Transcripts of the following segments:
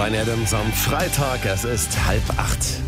Bryan Adams am Freitag. Es ist 7:30.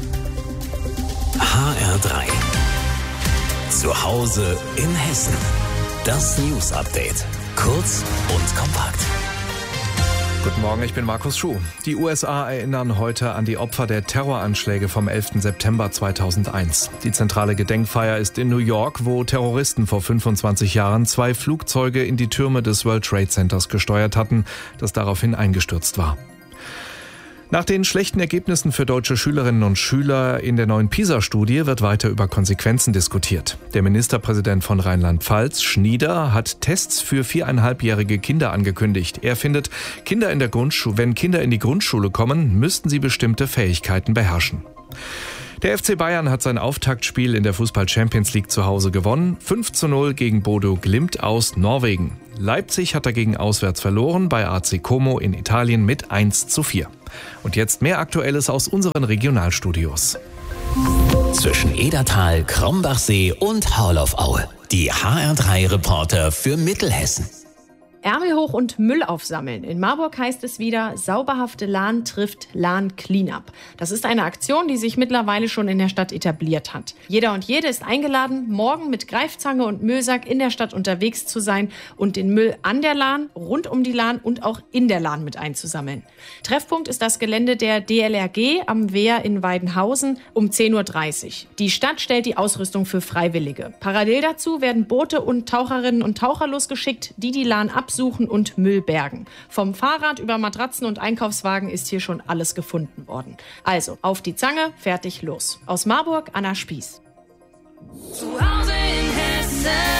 HR3. Zu Hause in Hessen. Das News Update. Kurz und kompakt. Guten Morgen, ich bin Markus Schuh. Die USA erinnern heute an die Opfer der Terroranschläge vom 11. September 2001. Die zentrale Gedenkfeier ist in New York, wo Terroristen vor 25 Jahren 2 Flugzeuge in die Türme des World Trade Centers gesteuert hatten, das daraufhin eingestürzt war. Nach den schlechten Ergebnissen für deutsche Schülerinnen und Schüler in der neuen PISA-Studie wird weiter über Konsequenzen diskutiert. Der Ministerpräsident von Rheinland-Pfalz, Schnieder, hat Tests für 4,5-jährige Kinder angekündigt. Er findet, wenn Kinder in die Grundschule kommen, müssten sie bestimmte Fähigkeiten beherrschen. Der FC Bayern hat sein Auftaktspiel in der Fußball-Champions League zu Hause gewonnen. 5:0 gegen Bodo Glimt aus Norwegen. Leipzig hat dagegen auswärts verloren bei AC Como in Italien mit 1:4. Und jetzt mehr Aktuelles aus unseren Regionalstudios. Zwischen Edertal, Krombachsee und Haarloff-Aue. Die HR3-Reporter für Mittelhessen. Ärmel hoch und Müll aufsammeln. In Marburg heißt es wieder, sauberhafte Lahn trifft Lahn Cleanup. Das ist eine Aktion, die sich mittlerweile schon in der Stadt etabliert hat. Jeder und jede ist eingeladen, morgen mit Greifzange und Müllsack in der Stadt unterwegs zu sein und den Müll an der Lahn, rund um die Lahn und auch in der Lahn mit einzusammeln. Treffpunkt ist das Gelände der DLRG am Wehr in Weidenhausen um 10:30 Uhr. Die Stadt stellt die Ausrüstung für Freiwillige. Parallel dazu werden Boote und Taucherinnen und Taucher losgeschickt, die Lahn absuchen und Müll bergen. Vom Fahrrad über Matratzen und Einkaufswagen ist hier schon alles gefunden worden. Also, auf die Zange, fertig, los. Aus Marburg, Anna Spieß. Zu Hause in Hessen.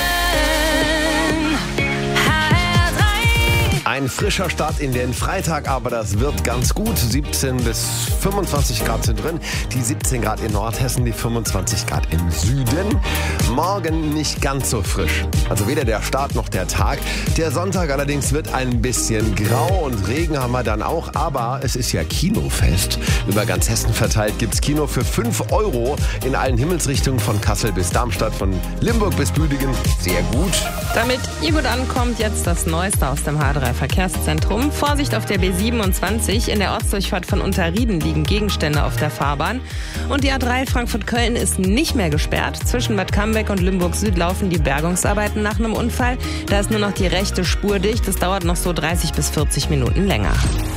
Ein frischer Start in den Freitag, aber das wird ganz gut. 17 bis 25 Grad sind drin. Die 17 Grad in Nordhessen, die 25 Grad im Süden. Morgen nicht ganz so frisch. Also weder der Start noch der Tag. Der Sonntag allerdings wird ein bisschen grau und Regen haben wir dann auch. Aber es ist ja Kinofest. Über ganz Hessen verteilt gibt's Kino für 5 € in allen Himmelsrichtungen von Kassel bis Darmstadt, von Limburg bis Büdingen. Sehr gut. Damit ihr gut ankommt, jetzt das Neueste aus dem H3-Verkehrszentrum. Vorsicht auf der B27. In der Ortsdurchfahrt von Unterrieden liegen Gegenstände auf der Fahrbahn. Und die A3 Frankfurt-Köln ist nicht mehr gesperrt. Zwischen Bad Cambeck und Limburg Süd laufen die Bergungsarbeiten nach einem Unfall. Da ist nur noch die rechte Spur dicht. Das dauert noch so 30 bis 40 Minuten länger.